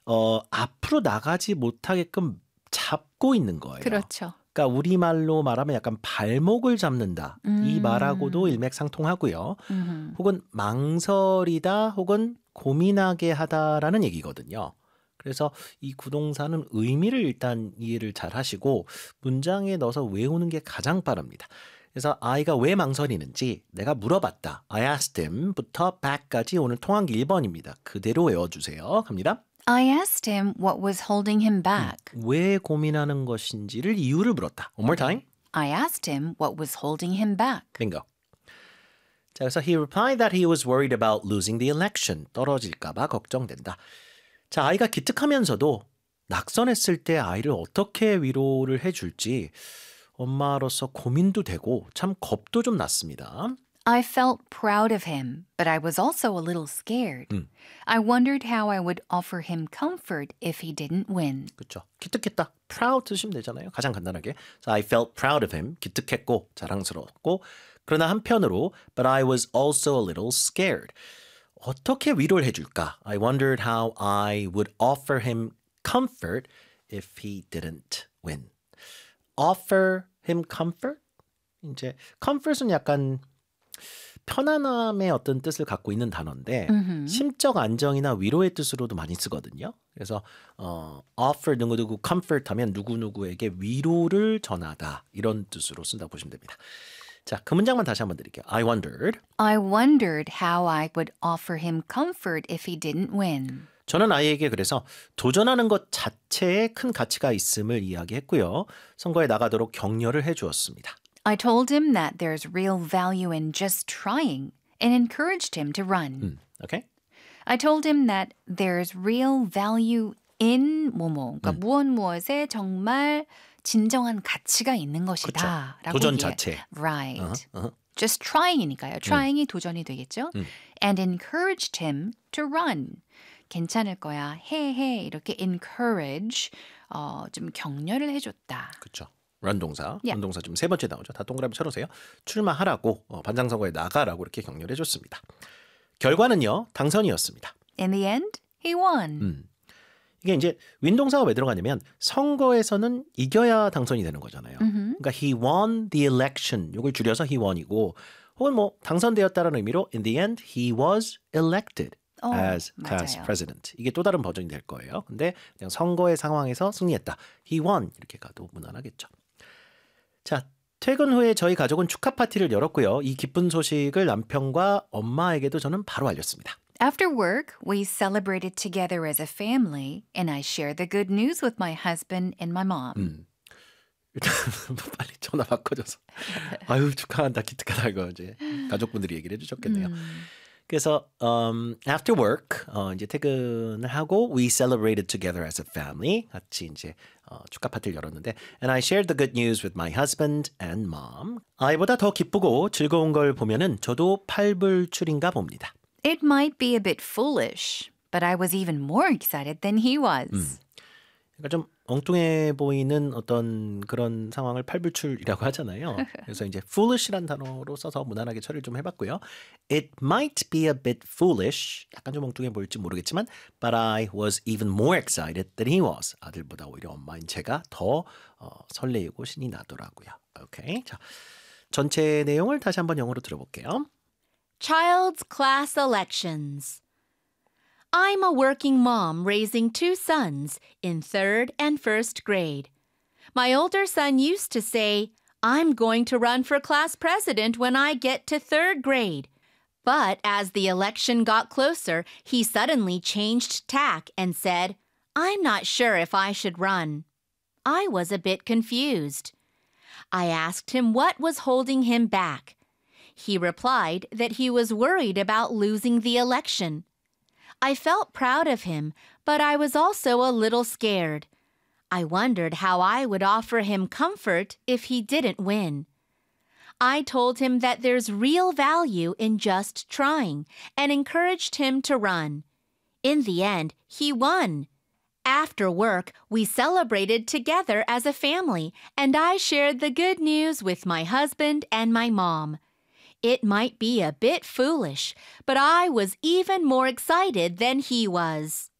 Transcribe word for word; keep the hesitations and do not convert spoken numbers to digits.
어, 앞으로 나가지 못하게끔 잡고 있는 거예요. 그렇죠. 그러니까 우리말로 말하면 약간 발목을 잡는다. 음. 이 말하고도 일맥상통하고요. 음흠. 혹은 망설이다 혹은 고민하게 하다라는 얘기거든요. 그래서 이 구동사는 의미를 일단 이해를 잘 하시고 문장에 넣어서 외우는 게 가장 빠릅니다. 그래서 아이가 왜 망설이는지 내가 물어봤다. I asked him부터 back까지 오늘 통한기 일 번입니다. 그대로 외워주세요. 갑니다. I asked him what was holding him back. 왜 고민하는 것인지를 이유를 물었다. One more time. I asked him what was holding him back. Bingo. 자, 그래서 he replied that he was worried about losing the election. 떨어질까 봐 걱정된다. 자, 아이가 기특하면서도 낙선했을 때 아이를 어떻게 위로를 해줄지 엄마로서 고민도 되고 참 겁도 좀 났습니다. I felt proud of him, but I was also a little scared. 음. I wondered how I would offer him comfort if he didn't win. 그렇죠. 기특했다. proud 쓰시면 되잖아요. 가장 간단하게. So I felt proud of him. 기특했고 자랑스러웠고 그러나 한편으로 but I was also a little scared. 어떻게 위로를 해줄까? I wondered how I would offer him comfort if he didn't win. offer him comfort? 이제 comfort은 약간 편안함의 어떤 뜻을 갖고 있는 단어인데 음흠. 심적 안정이나 위로의 뜻으로도 많이 쓰거든요. 그래서 어, offer 누구누구 comfort 하면 누구누구에게 위로를 전하다 이런 뜻으로 쓴다고 보시면 됩니다. 자, 그 문장만 다시 한번 드릴게요. I wondered. I wondered how I would offer him comfort if he didn't win. 저는 아이에게 그래서 도전하는 것 자체에 큰 가치가 있음을 이야기했고요. 선거에 나가도록 격려를 해주었습니다. I told him that there's real value in just trying and encouraged him to run. 음, 오케이? I told him that there's real value in 뭐뭐, 그러니까 음. 무엇 무엇에 정말 진정한 가치가 있는 것이다. 그렇죠. 도전 얘기해. 자체. Right. 어허, 어허. Just trying이니까요. trying이 도전이 되겠죠. 음. And encouraged him to run. 괜찮을 거야. 해, 해. 이렇게 encourage, 어, 좀 격려를 해줬다. 그렇죠. run 동사, Yeah. run 동사 지금 세 번째 나오죠. 다 동그라미 쳐놓으세요. 출마하라고 어, 반장선거에 나가라고 이렇게 격려를 해줬습니다. 결과는요. 당선이었습니다. In the end, he won. 음. 이게 이제 윈 동사가 왜 들어가냐면 선거에서는 이겨야 당선이 되는 거잖아요. 음흠. 그러니까 he won the election. 이걸 줄여서 he won이고 혹은 뭐 당선되었다는 의미로 in the end he was elected 어, as class 맞아요. president. 이게 또 다른 버전이 될 거예요. 근데 그냥 선거의 상황에서 승리했다. he won 이렇게 가도 무난하겠죠. 자, 퇴근 후에 저희 가족은 축하 파티를 열었고요. 이 기쁜 소식을 남편과 엄마에게도 저는 바로 알렸습니다. After work, we celebrated together as a family, and I shared the good news with my husband and my mom. 음. 일단 빨리 전화 바꿔줘서 아유 축하한다 기특하다 이거 이제 가족분들이 얘기를 해주셨겠네요. 음. 그래서 um, after work 어, 이제 퇴근을 하고 we celebrated together as a family 같이 이제 어, 축하 파티를 열었는데 and I shared the good news with my husband and mom. 아이보다 더 기쁘고 즐거운 걸 보면은 저도 팔불출인가 봅니다. It might be a bit foolish, but I was even more excited than he was. 음. 그러니까 좀 엉뚱해 보이는 어떤 그런 상황을 팔불출이라고 하잖아요. 그래서 이제 foolish란 단어로 써서 무난하게 처리를 좀 해봤고요. It might be a bit foolish. 약간 좀 엉뚱해 보일지 모르겠지만 but I was even more excited than he was. 아들보다 오히려 엄마인 제가 더 어, 설레이고 신이 나더라고요. 오케이. 자, 전체 내용을 다시 한번 영어로 들어볼게요. Child's class elections. I'm a working mom raising two sons in third and first grade. My older son used to say, I'm going to run for class president when I get to third grade. But as the election got closer, he suddenly changed tack and said, I'm not sure if I should run. I was a bit confused. I asked him what was holding him back. He replied that he was worried about losing the election. I felt proud of him, but I was also a little scared. I wondered how I would offer him comfort if he didn't win. I told him that there's real value in just trying and encouraged him to run. In the end, he won. After work, we celebrated together as a family, and I shared the good news with my husband and my mom. It might be a bit foolish, but I was even more excited than he was.